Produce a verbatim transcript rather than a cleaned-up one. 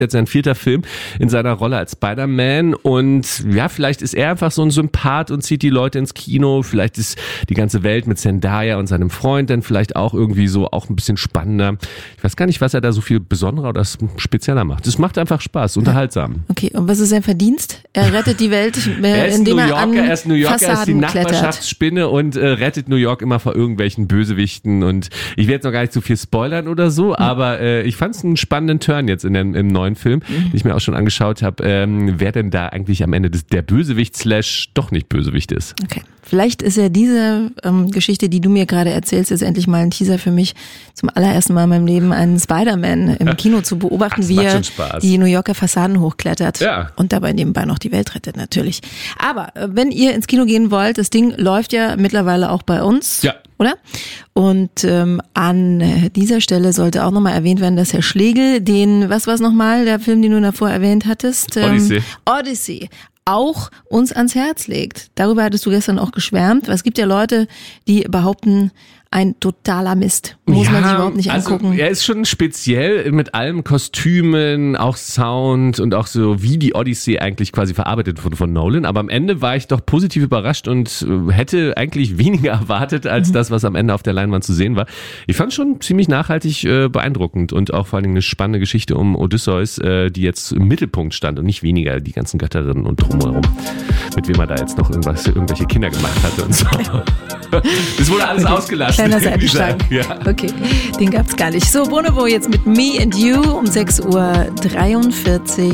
Jetzt sein vierter Film in seiner Rolle als Spider-Man und ja, vielleicht ist er einfach so ein Sympath und zieht die Leute ins Kino, vielleicht ist die ganze Welt mit Zendaya und seinem Freund dann vielleicht auch irgendwie so auch ein bisschen spannender. Ich weiß gar nicht, was er da so viel besonderer oder spezieller macht. Es macht einfach Spaß, unterhaltsam. Okay, und was ist sein Verdienst? Er rettet die Welt, äh, er ist indem New er an Yorker, er ist New Yorker, er ist die Fassaden klettert. Nachbarschaftsspinne und äh, rettet New York immer vor irgendwelchen Bösewichten und ich will jetzt noch gar nicht zu viel spoilern oder so, mhm. aber äh, ich fand es einen spannenden Turn jetzt in den, im neuen Film, mhm. den ich mir auch schon angeschaut habe, ähm, wer denn da eigentlich am Ende des, der Bösewicht slash doch nicht Bösewicht ist. Okay. Vielleicht ist ja diese ähm, Geschichte, die du mir gerade erzählst, jetzt endlich mal ein Teaser für mich, zum allerersten Mal in meinem Leben einen Spider-Man im Kino zu beobachten, Ach, wie er die New Yorker Fassaden hochklettert ja. und dabei nebenbei noch die Welt rettet natürlich. Aber äh, wenn ihr ins Kino gehen wollt, das Ding läuft ja mittlerweile auch bei uns. Ja. Oder? Und ähm, an dieser Stelle sollte auch nochmal erwähnt werden, dass Herr Schlegel den, was war es nochmal, der Film, den du davor erwähnt hattest? Ähm, Odyssey. Odyssey. auch uns ans Herz legt. Darüber hattest du gestern auch geschwärmt. Es gibt ja Leute, die behaupten, ein totaler Mist. Muss ja, man sich überhaupt nicht also angucken. Er ist schon speziell mit allem Kostümen, auch Sound und auch so, wie die Odyssey eigentlich quasi verarbeitet wurde von Nolan. Aber am Ende war ich doch positiv überrascht und hätte eigentlich weniger erwartet als mhm. das, was am Ende auf der Leinwand zu sehen war. Ich fand es schon ziemlich nachhaltig äh, beeindruckend und auch vor allen Dingen eine spannende Geschichte um Odysseus, äh, die jetzt im Mittelpunkt stand und nicht weniger die ganzen Götterinnen und drumherum, mit wem er da jetzt noch irgendwas, irgendwelche Kinder gemacht hatte und so. Das wurde alles okay. ausgelassen. Kleiner Seitenstein. Ja. Okay, den gab's gar nicht. So, Bonobo jetzt mit Me and You um sechs Uhr dreiundvierzig.